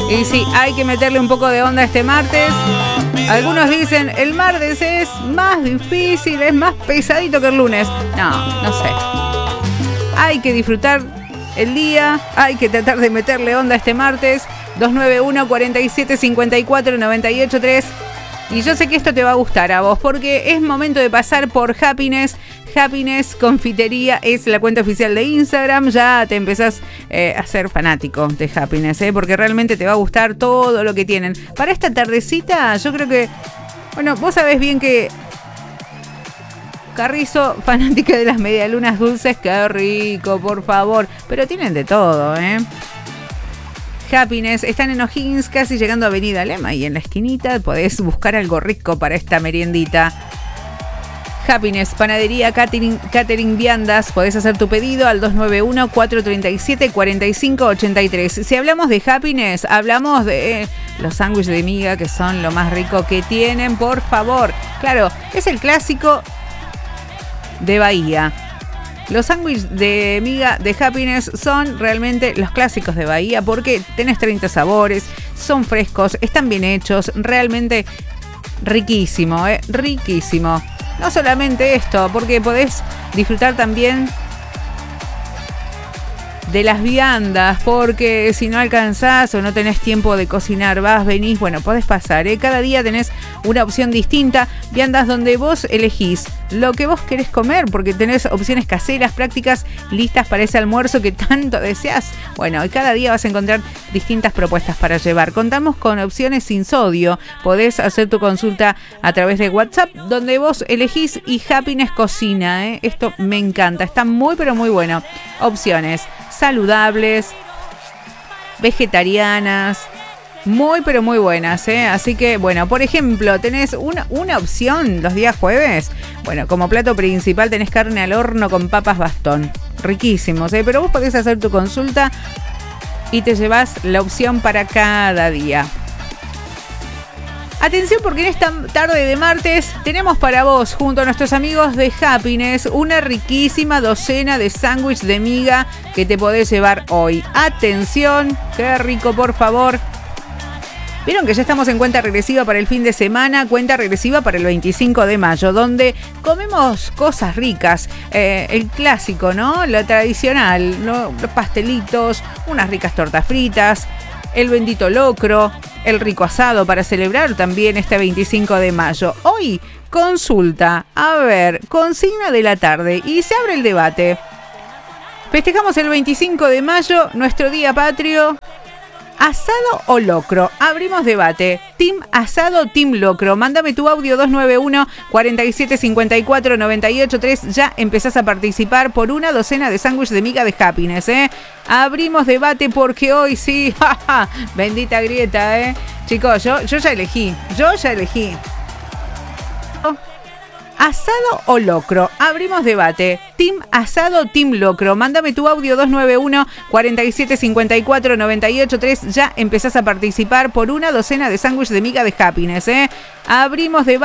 Y sí, hay que meterle un poco de onda este martes. Algunos dicen, el martes es más difícil, es más pesadito que el lunes. No sé. Hay que disfrutar el día, hay que tratar de meterle onda este martes. 291-4754-983. Y yo sé que esto te va a gustar a vos, porque es momento de pasar por Happiness. Happiness Confitería es la cuenta oficial de Instagram. Ya te empezás a ser fanático de Happiness, porque realmente te va a gustar todo lo que tienen. Para esta tardecita, yo creo que... Bueno, vos sabés bien que... Carrizo, fanática de las medialunas dulces, qué rico, por favor. Pero tienen de todo, Happiness, están en O'Higgins, casi llegando a Avenida Lema, y en la esquinita podés buscar algo rico para esta meriendita. Happiness, panadería, catering viandas, podés hacer tu pedido al 291-437-4583. Si hablamos de Happiness, hablamos de los sándwiches de miga, que son lo más rico que tienen, por favor. Claro, es el clásico de Bahía. Los sándwiches de miga de Happiness son realmente los clásicos de Bahía, porque tenés 30 sabores, son frescos, están bien hechos, realmente riquísimo, riquísimo. No solamente esto, porque podés disfrutar también de las viandas, porque si no alcanzás o no tenés tiempo de cocinar, venís, bueno, podés pasar, Cada día tenés una opción distinta, viandas donde vos elegís lo que vos querés comer, porque tenés opciones caseras, prácticas, listas para ese almuerzo que tanto deseás. Bueno, y cada día vas a encontrar distintas propuestas para llevar. Contamos con opciones sin sodio, podés hacer tu consulta a través de WhatsApp, donde vos elegís y Happiness cocina, Esto me encanta, está muy pero muy bueno. Opciones saludables, vegetarianas, muy pero muy buenas, Así que, bueno, por ejemplo, tenés una opción los días jueves. Bueno, como plato principal tenés carne al horno con papas bastón. Riquísimos, Pero vos podés hacer tu consulta y te llevas la opción para cada día. Atención, porque en esta tarde de martes tenemos para vos, junto a nuestros amigos de Happiness, una riquísima docena de sándwich de miga que te podés llevar hoy. Atención, qué rico, por favor. Vieron que ya estamos en cuenta regresiva para el fin de semana, cuenta regresiva para el 25 de mayo, donde comemos cosas ricas. El clásico, ¿no? Lo tradicional, ¿no? Los pastelitos, unas ricas tortas fritas, el bendito locro, el rico asado para celebrar también este 25 de mayo. Hoy, consulta, consigna de la tarde, y se abre el debate. Festejamos el 25 de mayo, nuestro día patrio. ¿Asado o locro? Abrimos debate. ¿Team asado o team locro? Mándame tu audio 291-4754-983. Ya empezás a participar por una docena de sándwiches de miga de Happiness, Abrimos debate porque hoy sí, bendita grieta, Chicos, yo ya elegí. ¿Asado o locro? Abrimos debate. ¿Team asado o team locro? Mándame tu audio 291-4754-983. Ya empezás a participar por una docena de sándwiches de miga de Happiness, Abrimos debate.